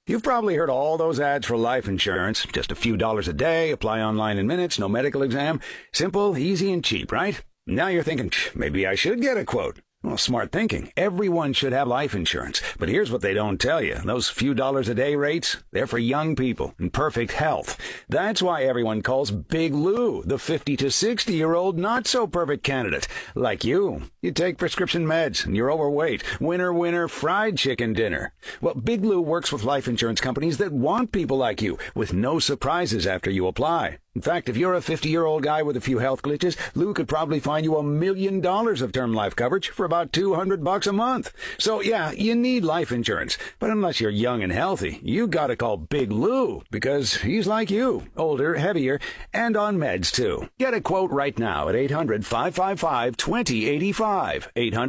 You've probably heard all those ads for life insurance. Just a few dollars a day, apply online in minutes, no medical exam. Simple, easy, and cheap, right? Now you're thinking, maybe I should get a quote. Well, smart thinking. Everyone should have life insurance. But here's what they don't tell you. Those few dollars a day rates, they're for young people in perfect health. That's why everyone calls Big Lou the 50 to 60-year-old not-so-perfect candidate. Like you. You take prescription meds and you're overweight. Winner, fried chicken dinner. Well, Big Lou works with life insurance companies that want people like you, with no surprises after you apply. In fact, if you're a 50-year-old guy with a few health glitches, Lou could probably find you $1 million of term life coverage for about $200 a month. So yeah, you need life insurance. But unless you're young and healthy, you gotta call Big Lou, because he's like you, older, heavier, and on meds too. Get a quote right now at 800-555-2085,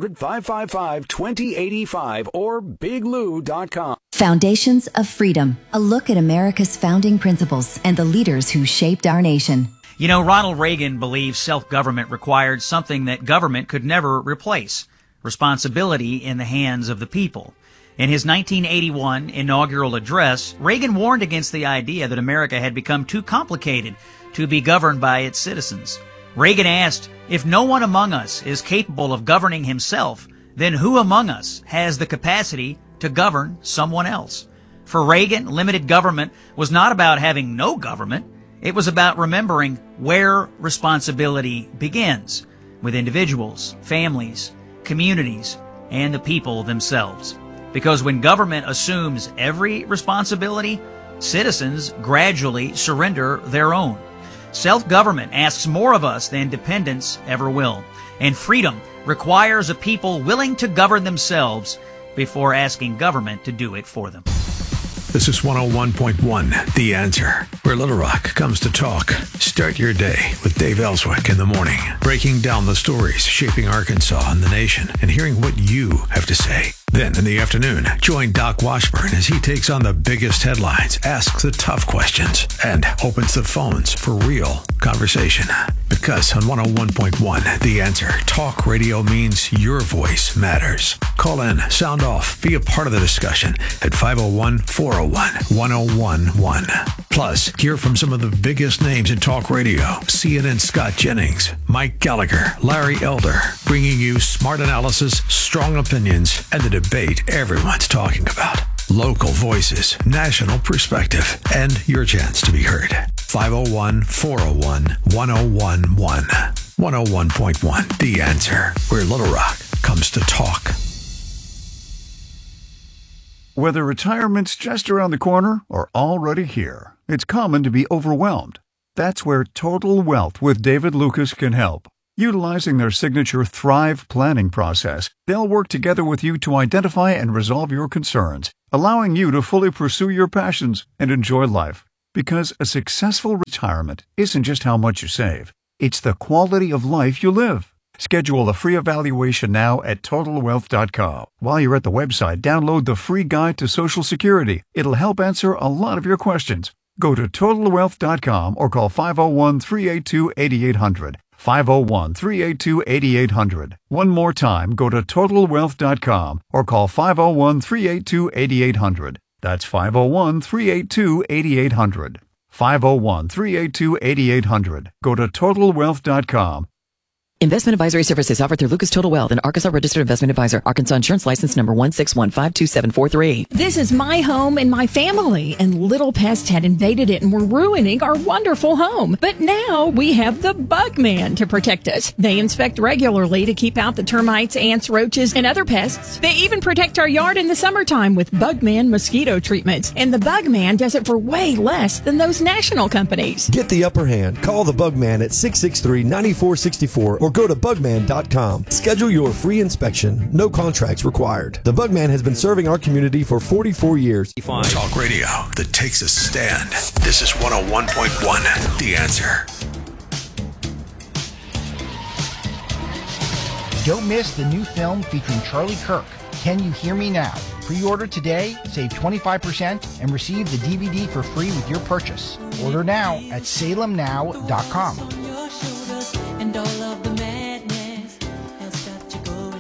800-555-2085, or biglou.com. Foundations of Freedom, a look at America's founding principles and the leaders who shaped our nation. You know, Ronald Reagan believed self-government required something that government could never replace: responsibility in the hands of the people. In his 1981 inaugural address, Reagan warned against the idea that America had become too complicated to be governed by its citizens. Reagan asked, if no one among us is capable of governing himself, then who among us has the capacity to govern someone else? For Reagan, limited government was not about having no government. It was about remembering where responsibility begins, with individuals, families, communities, and the people themselves. Because when government assumes every responsibility, citizens gradually surrender their own. Self-government asks more of us than dependence ever will. And freedom requires a people willing to govern themselves before asking government to do it for them. This is 101.1, The Answer, where Little Rock comes to talk. Start your day with Dave Ellswick in the morning, breaking down the stories shaping Arkansas and the nation, and hearing what you have to say. Then in the afternoon, join Doc Washburn as he takes on the biggest headlines, asks the tough questions, and opens the phones for real conversation. Because on 101.1, The Answer, talk radio means your voice matters. Call in, sound off, be a part of the discussion at 501-401-1011. Plus, hear from some of the biggest names in talk radio. CNN Scott Jennings, Mike Gallagher, Larry Elder, bringing you smart analysis, strong opinions, and the debate everyone's talking about. Local voices, national perspective, and your chance to be heard. 501-401-1011. 101.1, The Answer, where Little Rock comes to talk. Whether retirement's just around the corner or already here, it's common to be overwhelmed. That's where Total Wealth with David Lucas can help. Utilizing their signature Thrive planning process, they'll work together with you to identify and resolve your concerns, allowing you to fully pursue your passions and enjoy life. Because a successful retirement isn't just how much you save, it's the quality of life you live. Schedule a free evaluation now at TotalWealth.com. While you're at the website, download the free guide to Social Security. It'll help answer a lot of your questions. Go to TotalWealth.com or call 501-382-8800. 501-382-8800. One more time, go to TotalWealth.com or call 501-382-8800. That's 501-382-8800. 501-382-8800. Go to TotalWealth.com. Investment advisory services offered through Lucas Total Wealth, an Arkansas registered investment advisor. Arkansas Insurance License number 161527443. This is my home and my family, and little pests had invaded it and were ruining our wonderful home. But now we have the Bugman to protect us. They inspect regularly to keep out the termites, ants, roaches, and other pests. They even protect our yard in the summertime with Bugman mosquito treatments. And the Bugman does it for way less than those national companies. Get the upper hand. Call the Bugman at 663-9464 or go to Bugman.com. Schedule your free inspection. No contracts required. The Bugman has been serving our community for 44 years. Talk radio that takes a stand. This is 101.1, The Answer. Don't miss the new film featuring Charlie Kirk, Can You Hear Me Now? Pre-order today, save 25%, and receive the DVD for free with your purchase. Order now at salemnow.com. And all of the madness has got you going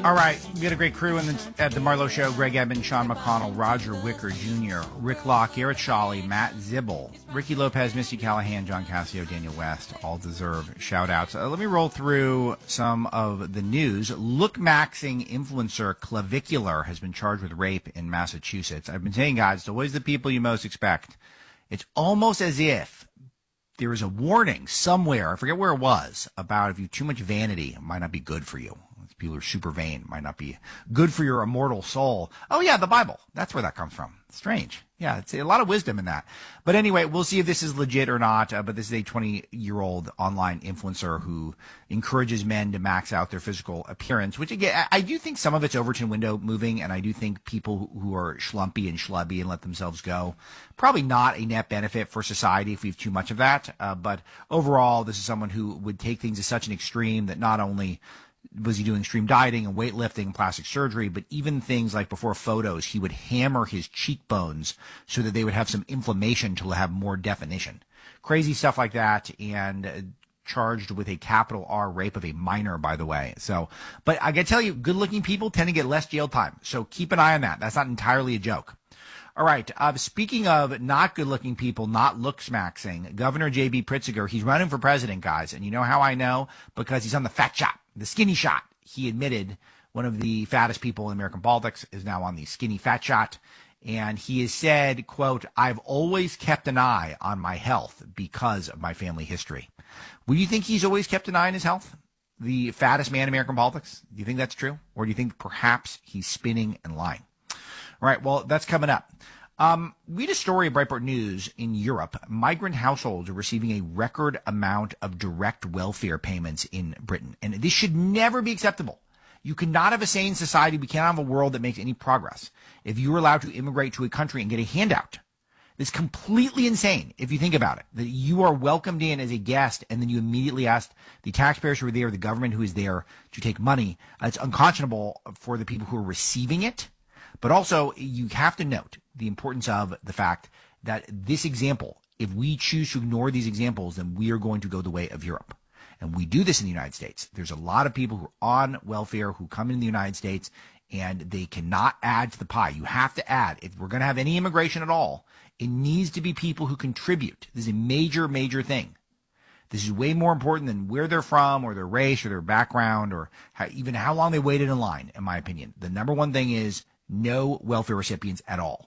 All right, we got a great crew at the Marlowe Show. Greg Edmonds, Sean McConnell, Roger Wicker Jr., Rick Locke, Garrett Shawley, Matt Zibble, Ricky Lopez, Missy Callahan, John Cassio, Daniel West, all deserve shout-outs. Let me roll through some of the news. Look-maxing influencer Clavicular has been charged with rape in Massachusetts. I've been saying, guys, it's always the people you most expect. It's almost as if there is a warning somewhere, I forget where it was, about if you have too much vanity, it might not be good for you. People are super vain, might not be good for your immortal soul. Oh, yeah, the Bible. That's where that comes from. Strange. Yeah, it's a lot of wisdom in that. But anyway, we'll see if this is legit or not. But this is a 20-year-old online influencer who encourages men to max out their physical appearance, which, again, I do think some of it's Overton window moving, and I do think people who are schlumpy and schlubby and let themselves go, probably not a net benefit for society if we have too much of that. But overall, this is someone who would take things to such an extreme that not only was he doing extreme dieting and weightlifting and plastic surgery, but even things like before photos, he would hammer his cheekbones so that they would have some inflammation to have more definition. Crazy stuff like that, and charged with a capital R rape of a minor, by the way. So, but I gotta tell you, good-looking people tend to get less jail time. So keep an eye on that. That's not entirely a joke. All right. Speaking of not good-looking people, not looks-maxing, Governor J.B. Pritzker, he's running for president, guys. And you know how I know? Because he's on the fat shot, the skinny shot. He admitted one of the fattest people in American politics is now on the skinny fat shot. And he has said, quote, "I've always kept an eye on my health because of my family history." Would you think he's always kept an eye on his health? The fattest man in American politics? Do you think that's true? Or do you think perhaps he's spinning and lying? All right, well, that's coming up. We had a story at Breitbart News in Europe. Migrant households are receiving a record amount of direct welfare payments in Britain. And this should never be acceptable. You cannot have a sane society. We cannot have a world that makes any progress if you're allowed to immigrate to a country and get a handout. It's completely insane if you think about it, that you are welcomed in as a guest and then you immediately ask the taxpayers who are there, the government who is there to take money. It's unconscionable for the people who are receiving it. But also, you have to note the importance of the fact that this example, if we choose to ignore these examples, then we are going to go the way of Europe. And we do this in the United States. There's a lot of people who are on welfare who come into the United States and they cannot add to the pie. You have to add. If we're going to have any immigration at all, it needs to be people who contribute. This is a major, major thing. This is way more important than where they're from or their race or their background or even how long they waited in line, in my opinion. The number one thing is no welfare recipients at all.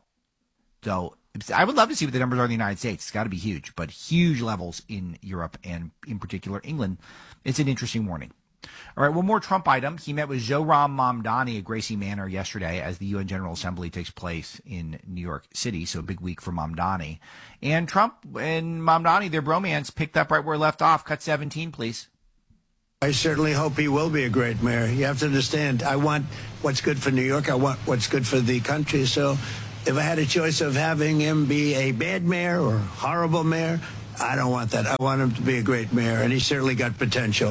So I would love to see what the numbers are in the United States. It's got to be huge, but huge levels in Europe and in particular England. It's an interesting warning. All right, one more Trump item. He met with Zohran Mamdani at Gracie Manor yesterday as the UN General Assembly takes place in New York City, so a big week for Mamdani. And Trump and Mamdani, their bromance picked up right where it left off. Cut 17, please. I certainly hope he will be a great mayor. You have to understand, I want what's good for New York. I want what's good for the country. So if I had a choice of having him be a bad mayor or horrible mayor, I don't want that. I want him to be a great mayor, and he's certainly got potential.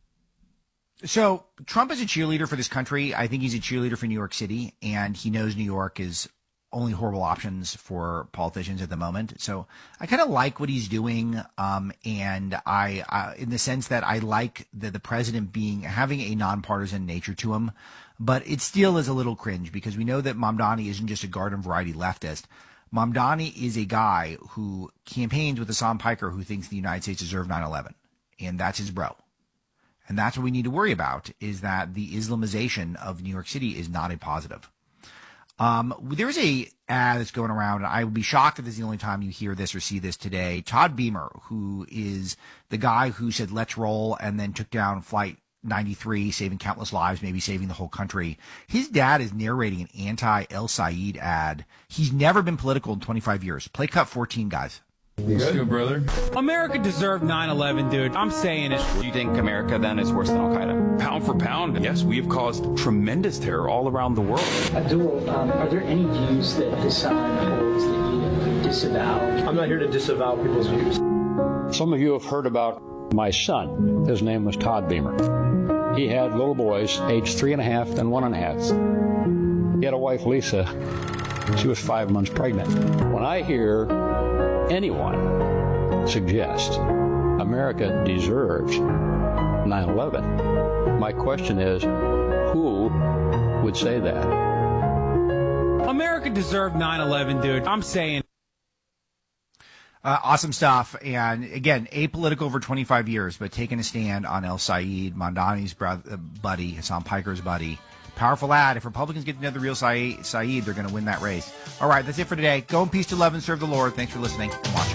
So Trump is a cheerleader for this country. I think he's a cheerleader for New York City, and he knows New York is only horrible options for politicians at the moment. So I kind of like what he's doing. And I in the sense that I like the president having a nonpartisan nature to him, but it still is a little cringe because we know that Mamdani isn't just a garden variety leftist. Mamdani is a guy who campaigns with Hassan Piker, who thinks the United States deserved 9/11, and that's his bro. And that's what we need to worry about, is that the Islamization of New York City is not a positive. There's a ad that's going around, and I would be shocked if this is the only time you hear this or see this today. Todd Beamer, who is the guy who said, "Let's roll," and then took down Flight 93, saving countless lives, maybe saving the whole country. His dad is narrating an anti-El Sayed ad. He's never been political in 25 years. Play cut 14, guys. Good, brother. America deserved 9/11, dude. I'm saying it. Do you think America then is worse than Al-Qaeda? Pound for pound, yes, we have caused tremendous terror all around the world. Abdul, are there any views that Hassan holds that you disavow? I'm not here to disavow people's views. Some of you have heard about my son. His name was Todd Beamer. He had little boys, aged 3.5 and 1.5. He had a wife, Lisa. She was 5 months pregnant. When I hear anyone suggest America deserves 9/11, my question is, Who would say that? America deserved 9/11, dude. I'm saying. Awesome stuff. And again, apolitical for 25 years, but taking a stand on El Sayed, Mondani's buddy, Hassan Piker's buddy. Powerful ad. If Republicans get another real Sayed, they're going to win that race. All right, that's it for today. Go in peace to love and serve the Lord. Thanks for listening and watching.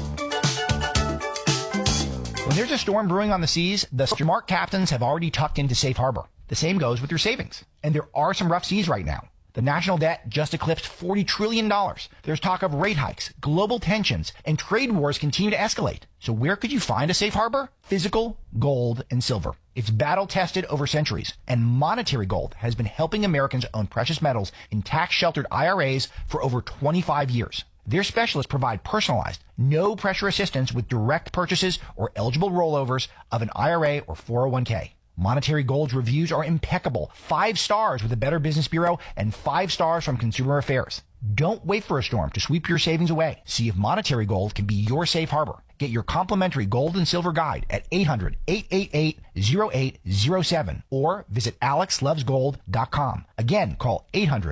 When there's a storm brewing on the seas, the smart captains have already tucked into safe harbor. The same goes with your savings. And there are some rough seas right now. The national debt just eclipsed $40 trillion. There's talk of rate hikes, global tensions, and trade wars continue to escalate. So where could you find a safe harbor? Physical, gold, and silver. It's battle-tested over centuries, and Monetary Gold has been helping Americans own precious metals in tax-sheltered IRAs for over 25 years. Their specialists provide personalized, no-pressure assistance with direct purchases or eligible rollovers of an IRA or 401k. Monetary Gold's reviews are impeccable. 5 stars with the Better Business Bureau and 5 stars from Consumer Affairs. Don't wait for a storm to sweep your savings away. See if Monetary Gold can be your safe harbor. Get your complimentary gold and silver guide at 800-888-0807 or visit alexlovesgold.com. Again, call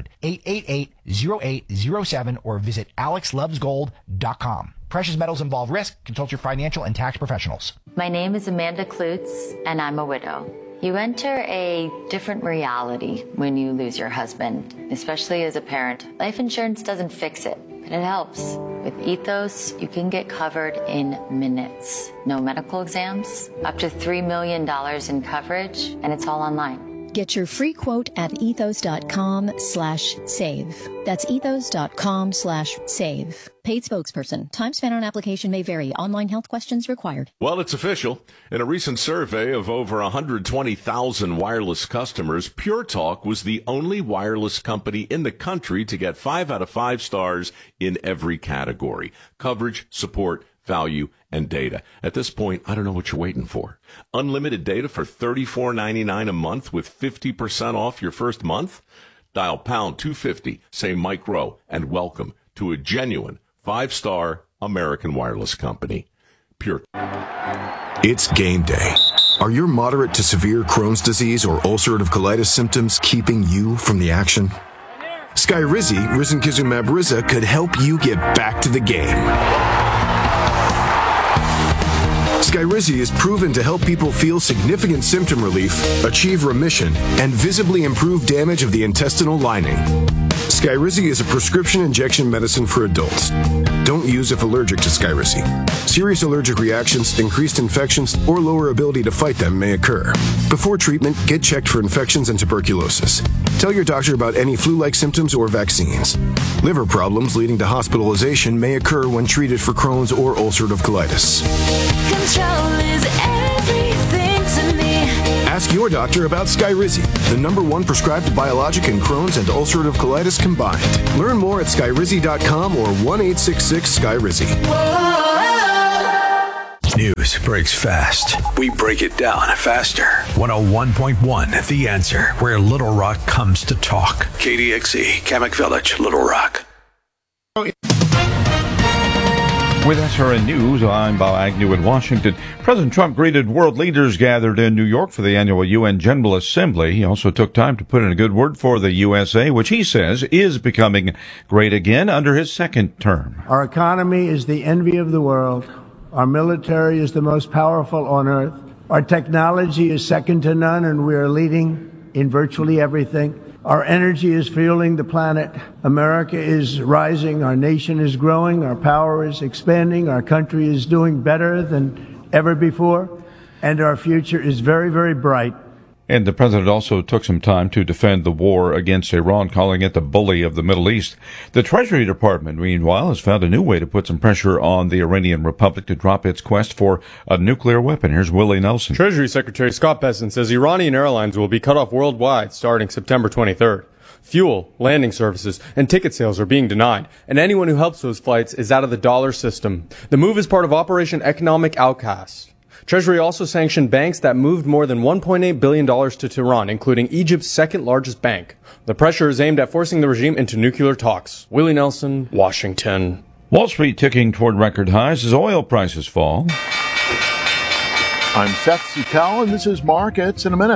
800-888-0807 or visit alexlovesgold.com. Precious metals involve risk. Consult your financial and tax professionals. My name is Amanda Klutz, and I'm a widow. You enter a different reality when you lose your husband, especially as a parent. Life insurance doesn't fix it, but it helps. With Ethos, you can get covered in minutes. No medical exams, up to $3 million in coverage, and it's all online. Get your free quote at ethos.com/save. That's ethos.com/save. Paid spokesperson. Time spent on application may vary. Online health questions required. Well, it's official. In a recent survey of over 120,000 wireless customers, Pure Talk was the only wireless company in the country to get 5 out of 5 stars in every category: coverage, support, value, and data. At this point, I don't know what you're waiting for. Unlimited data for $34.99 a month with 50% off your first month? Dial pound 250, say Mike Rowe, and welcome to a genuine 5-star American wireless company. Pure. It's game day. Are your moderate to severe Crohn's disease or ulcerative colitis symptoms keeping you from the action? Skyrizi, risankizumab Riza, could help you get back to the game. Skyrizi is proven to help people feel significant symptom relief, achieve remission, and visibly improve damage of the intestinal lining. Skyrizi is a prescription injection medicine for adults. Don't use if allergic to Skyrizi. Serious allergic reactions, increased infections, or lower ability to fight them may occur. Before treatment, get checked for infections and tuberculosis. Tell your doctor about any flu-like symptoms or vaccines. Liver problems leading to hospitalization may occur when treated for Crohn's or ulcerative colitis. Control is everything to me. Ask your doctor about Skyrizi, the #1 prescribed biologic in Crohn's and ulcerative colitis combined. Learn more at skyrizi.com or 1-866-SKYRIZI. News breaks fast. We break it down faster. 101.1 The Answer, where Little Rock comes to talk. KDXE, Kamak Village, Little Rock. With SRN News, I'm Bob Agnew in Washington. President Trump greeted world leaders gathered in New York for the annual UN General Assembly. He also took time to put in a good word for the USA, which he says is becoming great again under his second term. Our economy is the envy of the world. Our military is the most powerful on earth. Our technology is second to none, and we are leading in virtually everything. Our energy is fueling the planet. America is rising. Our nation is growing. Our power is expanding. Our country is doing better than ever before. And our future is very, very bright. And the president also took some time to defend the war against Iran, calling it the bully of the Middle East. The Treasury Department, meanwhile, has found a new way to put some pressure on the Iranian Republic to drop its quest for a nuclear weapon. Here's Willie Nelson. Treasury Secretary Scott Bessent says Iranian airlines will be cut off worldwide starting September 23rd. Fuel, landing services, and ticket sales are being denied, and anyone who helps those flights is out of the dollar system. The move is part of Operation Economic Outcast. Treasury also sanctioned banks that moved more than $1.8 billion to Tehran, including Egypt's second largest bank. The pressure is aimed at forcing the regime into nuclear talks. Willie Nelson, Washington. Wall Street ticking toward record highs as oil prices fall. I'm Seth Sutell, and this is Markets in a Minute.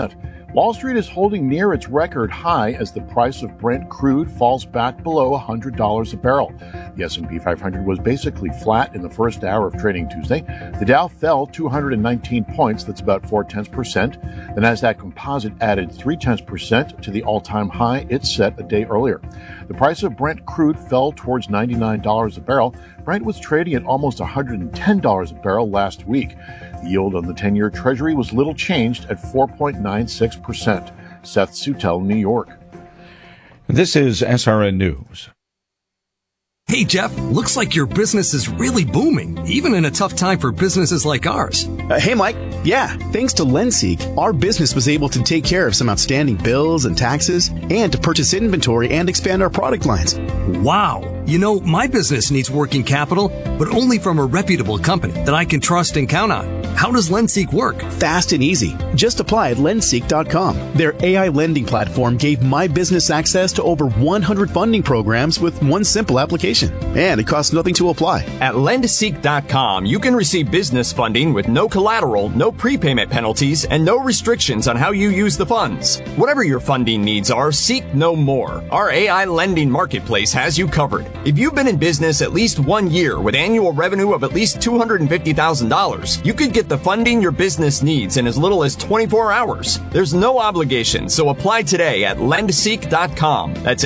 Wall Street is holding near its record high as the price of Brent crude falls back below $100 a barrel. The S&P 500 was basically flat in the first hour of trading Tuesday. The Dow fell 219 points, that's about 0.4%. The Nasdaq Composite added 0.3% to the all-time high it set a day earlier. The price of Brent crude fell towards $99 a barrel. Brent was trading at almost $110 a barrel last week. The yield on the 10-year Treasury was little changed at 4.96%. Seth Sutel, New York. This is SRN News. Hey, Jeff, looks like your business is really booming, even in a tough time for businesses like ours. Hey, Mike. Yeah, thanks to LendSeek, our business was able to take care of some outstanding bills and taxes and to purchase inventory and expand our product lines. Wow. You know, my business needs working capital, but only from a reputable company that I can trust and count on. How does LendSeek work? Fast and easy. Just apply at lendseek.com. Their AI lending platform gave my business access to over 100 funding programs with one simple application. And it costs nothing to apply. At lendseek.com, you can receive business funding with no collateral, no prepayment penalties, and no restrictions on how you use the funds. Whatever your funding needs are, seek no more. Our AI lending marketplace has you covered. If you've been in business at least 1 year with annual revenue of at least $250,000, you could get the funding your business needs in as little as 24 hours. There's no obligation, so apply today at lendseek.com. That's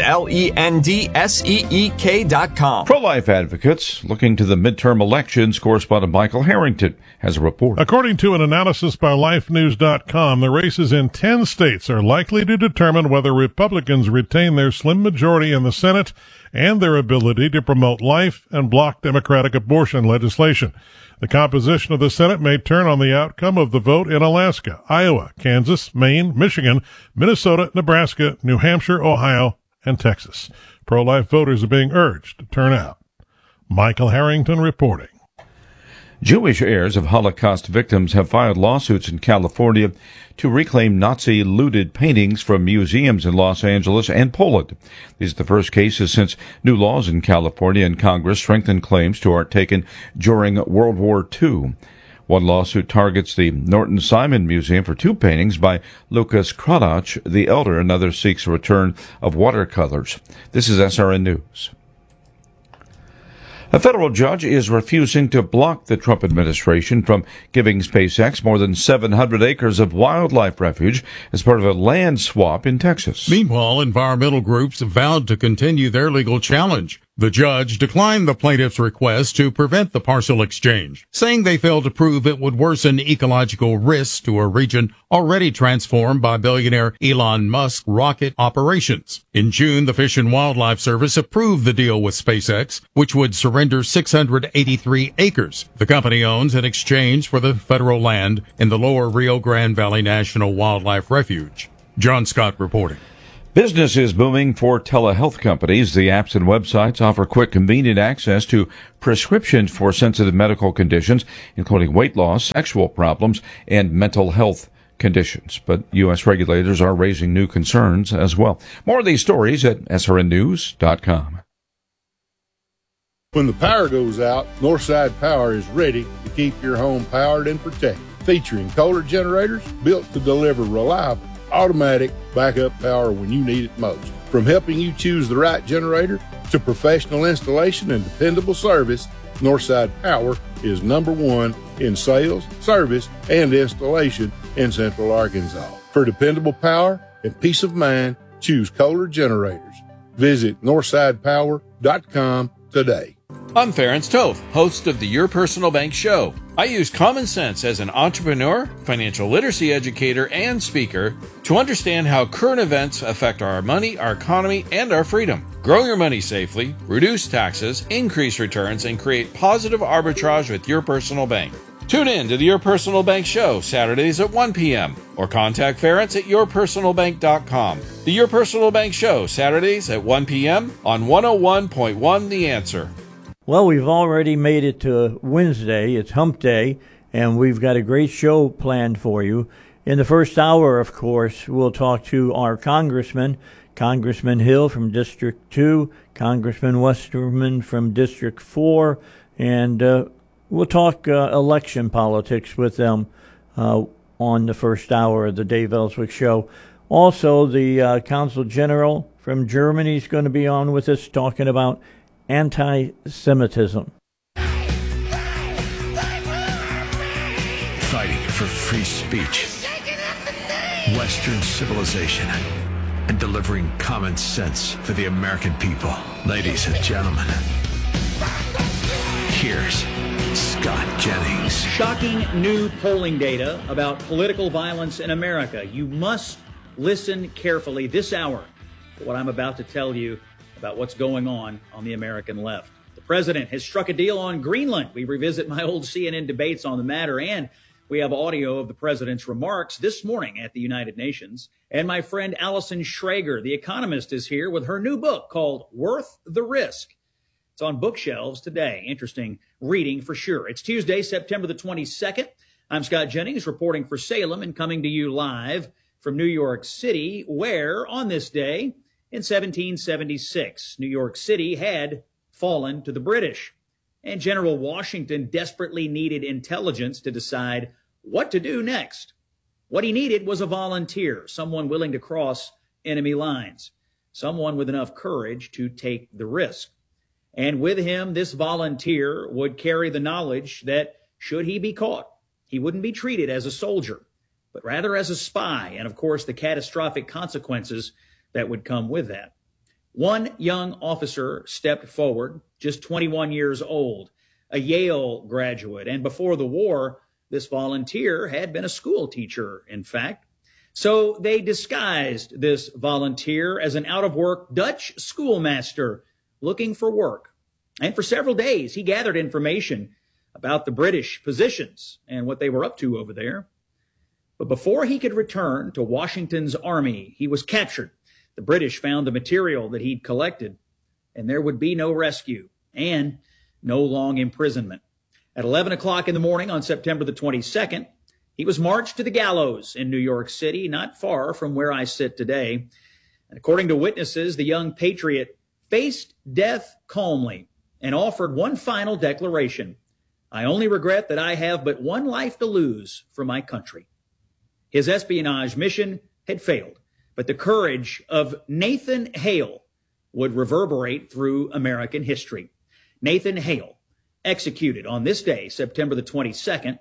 LENDSEEK.com. Pro-life advocates looking to the midterm elections. Correspondent Michael Harrington has a report. According to an analysis by LifeNews.com, the races in 10 states are likely to determine whether Republicans retain their slim majority in the Senate and their ability to promote life and block Democratic abortion legislation. The composition of the Senate may turn on the outcome of the vote in Alaska, Iowa, Kansas, Maine, Michigan, Minnesota, Nebraska, New Hampshire, Ohio, and Texas. Pro-life voters are being urged to turn out. Michael Harrington reporting. Jewish heirs of Holocaust victims have filed lawsuits in California to reclaim Nazi-looted paintings from museums in Los Angeles and Poland. These are the first cases since new laws in California and Congress strengthened claims to art taken during World War II. One lawsuit targets the Norton Simon Museum for 2 paintings by Lucas Cranach the Elder. Another seeks a return of watercolors. This is SRN News. A federal judge is refusing to block the Trump administration from giving SpaceX more than 700 acres of wildlife refuge as part of a land swap in Texas. Meanwhile, environmental groups have vowed to continue their legal challenge. The judge declined the plaintiff's request to prevent the parcel exchange, saying they failed to prove it would worsen ecological risks to a region already transformed by billionaire Elon Musk's rocket operations. In June, the Fish and Wildlife Service approved the deal with SpaceX, which would surrender 683 acres the company owns in exchange for the federal land in the lower Rio Grande Valley National Wildlife Refuge. John Scott reporting. Business is booming for telehealth companies. The apps and websites offer quick, convenient access to prescriptions for sensitive medical conditions, including weight loss, sexual problems, and mental health conditions. But U.S. regulators are raising new concerns as well. More of these stories at srnnews.com. When the power goes out, Northside Power is ready to keep your home powered and protected. Featuring Kohler generators built to deliver reliable, automatic backup power when you need it most. From helping you choose the right generator to professional installation and dependable service, Northside Power is #1 in sales, service, and installation in Central Arkansas. For dependable power and peace of mind, choose Kohler generators. Visit northsidepower.com today. I'm Ference Toth, host of the Your Personal Bank Show. I use common sense as an entrepreneur, financial literacy educator, and speaker to understand how current events affect our money, our economy, and our freedom. Grow your money safely, reduce taxes, increase returns, and create positive arbitrage with Your Personal Bank. Tune in to the Your Personal Bank Show, Saturdays at 1 p.m. or contact Ference at yourpersonalbank.com. The Your Personal Bank Show, Saturdays at 1 p.m. on 101.1 The Answer. Well, we've already made it to Wednesday. It's Hump Day, and we've got a great show planned for you. In the first hour, of course, we'll talk to our congressman, Congressman Hill from District 2, Congressman Westerman from District 4, and we'll talk election politics with them on on the first hour of the Dave Ellswick Show. Also, the Consul General from Germany is going to be on with us talking about anti-Semitism. Fighting for free speech, Western civilization, and delivering common sense for the American people. Ladies and gentlemen, here's Scott Jennings. Shocking new polling data about political violence in America. You must listen carefully this hour to what I'm about to tell you about what's going on the American left. The president has struck a deal on Greenland. We revisit my old CNN debates on the matter, and we have audio of the president's remarks this morning at the United Nations. And my friend Allison Schrager, the economist, is here with her new book called Worth the Risk. It's on bookshelves today. Interesting reading for sure. It's Tuesday, September the 22nd. I'm Scott Jennings reporting for Salem and coming to you live from New York City, where on this day in 1776, New York City had fallen to the British. And General Washington desperately needed intelligence to decide what to do next. What he needed was a volunteer, someone willing to cross enemy lines, someone with enough courage to take the risk. And with him, this volunteer would carry the knowledge that should he be caught, he wouldn't be treated as a soldier, but rather as a spy, and of course the catastrophic consequences that would come with that. One young officer stepped forward, just 21 years old, a Yale graduate, and before the war, this volunteer had been a school teacher, in fact. So they disguised this volunteer as an out-of-work Dutch schoolmaster looking for work. And for several days, he gathered information about the British positions and what they were up to over there. But before he could return to Washington's army, he was captured. The British found the material that he'd collected, and there would be no rescue and no long imprisonment. At 11 o'clock in the morning on September the 22nd, he was marched to the gallows in New York City, not far from where I sit today. And according to witnesses, the young patriot faced death calmly and offered one final declaration. I only regret that I have but one life to lose for my country. His espionage mission had failed, but the courage of Nathan Hale would reverberate through American history. Nathan Hale, executed on this day, September the 22nd,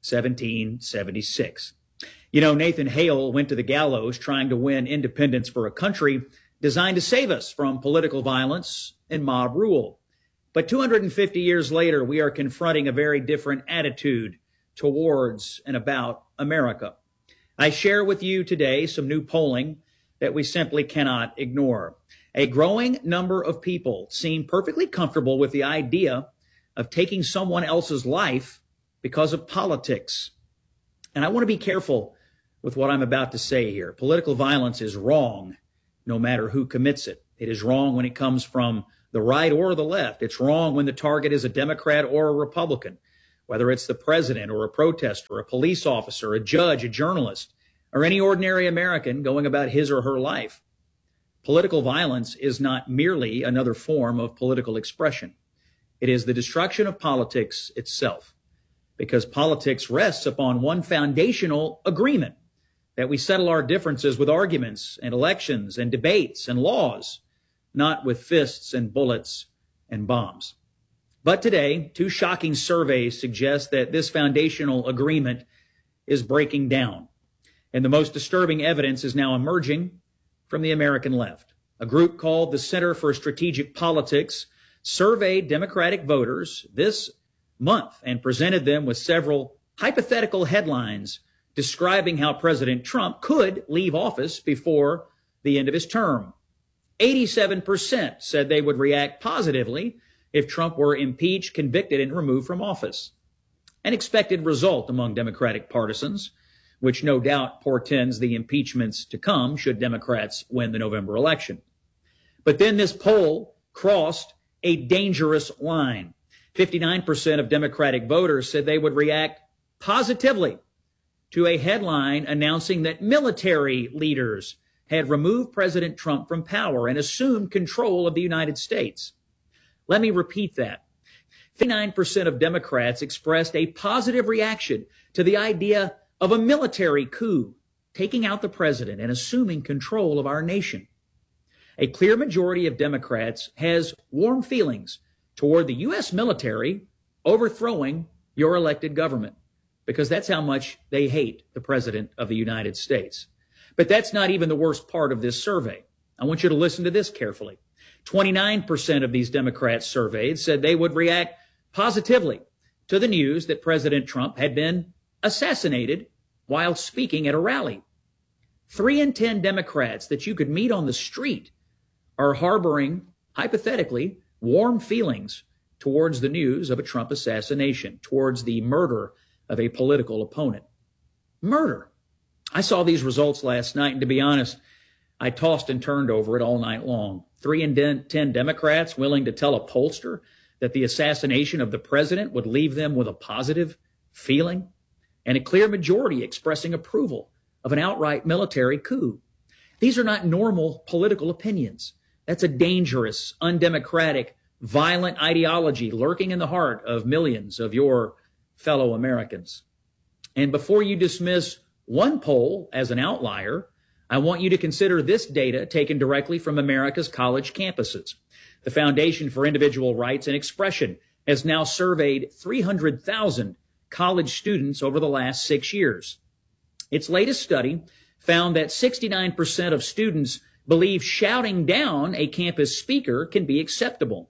1776. You know, Nathan Hale went to the gallows trying to win independence for a country designed to save us from political violence and mob rule. But 250 years later, we are confronting a very different attitude towards and about America. I share with you today some new polling that we simply cannot ignore. A growing number of people seem perfectly comfortable with the idea of taking someone else's life because of politics. And I want to be careful with what I'm about to say here. Political violence is wrong, no matter who commits it. It is wrong when it comes from the right or the left. It's wrong when the target is a Democrat or a Republican, whether it's the president or a protester, a police officer, a judge, a journalist, or any ordinary American going about his or her life. Political violence is not merely another form of political expression. It is the destruction of politics itself, because politics rests upon one foundational agreement, that we settle our differences with arguments and elections and debates and laws, not with fists and bullets and bombs. But today, two shocking surveys suggest that this foundational agreement is breaking down. And the most disturbing evidence is now emerging from the American left. A group called the Center for Strategic Politics surveyed Democratic voters this month and presented them with several hypothetical headlines describing how President Trump could leave office before the end of his term. 87% said they would react positively if Trump were impeached, convicted, and removed from office. An expected result among Democratic partisans, which no doubt portends the impeachments to come should Democrats win the November election. But then this poll crossed a dangerous line. 59% of Democratic voters said they would react positively to a headline announcing that military leaders had removed President Trump from power and assumed control of the United States. Let me repeat that. 59% of Democrats expressed a positive reaction to the idea of a military coup, taking out the president and assuming control of our nation. A clear majority of Democrats has warm feelings toward the U.S. military overthrowing your elected government, because that's how much they hate the President of the United States. But that's not even the worst part of this survey. I want you to listen to this carefully. 29% of these Democrats surveyed said they would react positively to the news that President Trump had been assassinated while speaking at a rally. 3 in 10 Democrats that you could meet on the street are harboring, hypothetically, warm feelings towards the news of a Trump assassination, towards the murder of a political opponent. Murder. I saw these results last night, and to be honest, I tossed and turned over it all night long. 3 in 10 Democrats willing to tell a pollster that the assassination of the president would leave them with a positive feeling, and a clear majority expressing approval of an outright military coup. These are not normal political opinions. That's a dangerous, undemocratic, violent ideology lurking in the heart of millions of your fellow Americans. And before you dismiss one poll as an outlier, I want you to consider this data taken directly from America's college campuses. The Foundation for Individual Rights and Expression has now surveyed 300,000 college students over the last 6 years. Its latest study found that 69% of students believe shouting down a campus speaker can be acceptable.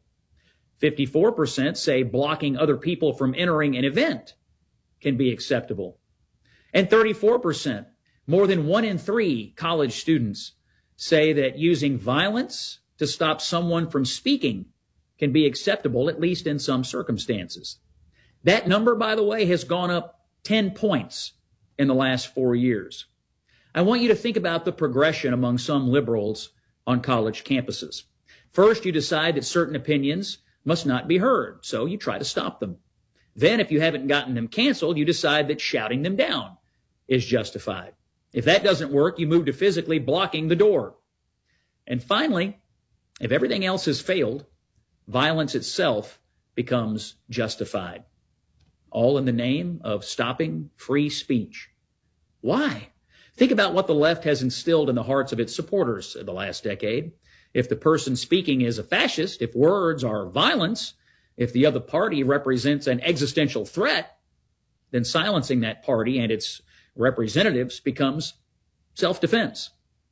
54% say blocking other people from entering an event can be acceptable. And 34%, more than 1 in 3 college students, say that using violence to stop someone from speaking can be acceptable, at least in some circumstances. That number, by the way, has gone up 10 points in the last 4 years. I want you to think about the progression among some liberals on college campuses. First, you decide that certain opinions must not be heard, so you try to stop them. Then, if you haven't gotten them canceled, you decide that shouting them down is justified. If that doesn't work, you move to physically blocking the door. And finally, if everything else has failed, violence itself becomes justified. All in the name of stopping free speech. Why? Think about what the left has instilled in the hearts of its supporters in the last decade. If the person speaking is a fascist, if words are violence, if the other party represents an existential threat, then silencing that party and its representatives becomes self-defense.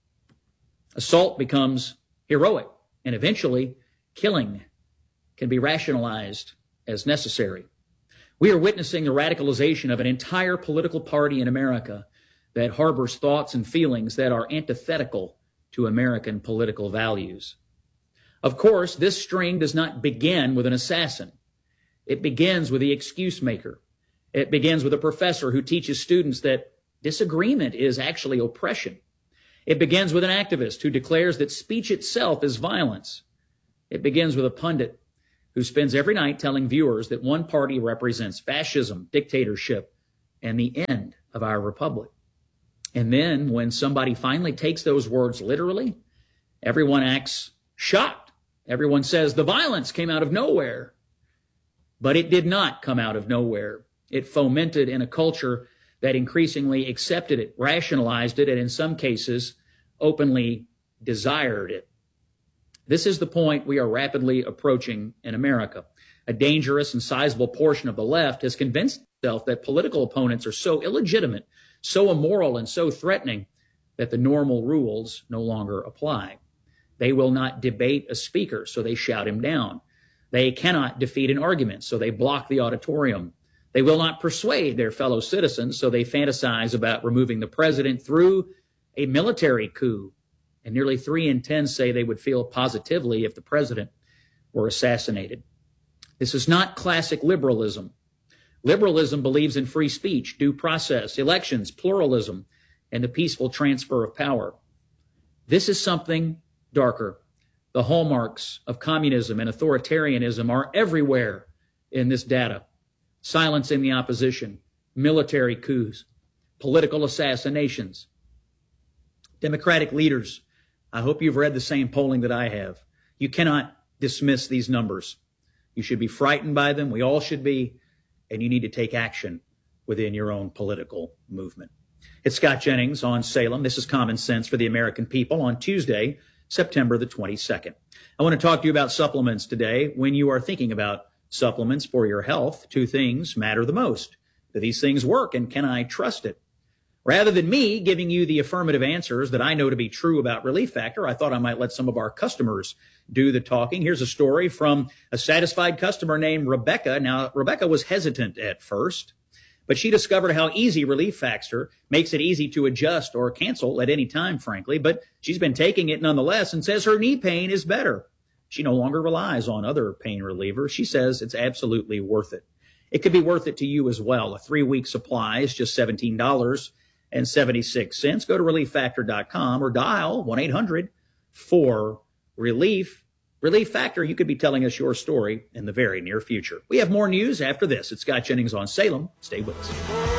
Assault becomes heroic, and eventually killing can be rationalized as necessary. We are witnessing the radicalization of an entire political party in America that harbors thoughts and feelings that are antithetical to American political values. Of course, this string does not begin with an assassin. It begins with the excuse maker. It begins with a professor who teaches students that disagreement is actually oppression. It begins with an activist who declares that speech itself is violence. It begins with a pundit who spends every night telling viewers that one party represents fascism, dictatorship, and the end of our republic. And then when somebody finally takes those words literally, everyone acts shocked. Everyone says the violence came out of nowhere. But it did not come out of nowhere. It fomented in a culture that increasingly accepted it, rationalized it, and in some cases openly desired it. This is the point we are rapidly approaching in America. A dangerous and sizable portion of the left has convinced itself that political opponents are so illegitimate, so immoral, and so threatening that the normal rules no longer apply. They will not debate a speaker, so they shout him down. They cannot defeat an argument, so they block the auditorium. They will not persuade their fellow citizens, so they fantasize about removing the president through a military coup. And nearly 3 in 10 say they would feel positively if the president were assassinated. This is not classic liberalism. Liberalism believes in free speech, due process, elections, pluralism, and the peaceful transfer of power. This is something darker. The hallmarks of communism and authoritarianism are everywhere in this data. Silencing the opposition, military coups, political assassinations. Democratic leaders, I hope you've read the same polling that I have. You cannot dismiss these numbers. You should be frightened by them. We all should be. And you need to take action within your own political movement. It's Scott Jennings on Salem. This is Common Sense for the American People on Tuesday, September the 22nd. I want to talk to you about supplements today. When you are thinking about supplements for your health, two things matter the most. Do these things work, and can I trust it? Rather than me giving you the affirmative answers that I know to be true about Relief Factor, I thought I might let some of our customers do the talking. Here's a story from a satisfied customer named Rebecca. Now, Rebecca was hesitant at first, but she discovered how easy Relief Factor makes it easy to adjust or cancel at any time, frankly. But she's been taking it nonetheless and says her knee pain is better. She no longer relies on other pain relievers. She says it's absolutely worth it. It could be worth it to you as well. A 3-week supply is just $17.76. Go to ReliefFactor.com or dial 1-800-4RELIEF. Relief Factor, you could be telling us your story in the very near future. We have more news after this. It's Scott Jennings on Salem. Stay with us.